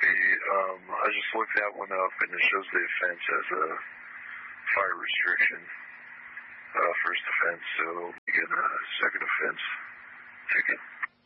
see. I just looked that one up, and it shows the offense as a fire restriction. First offense, so you get a second offense ticket.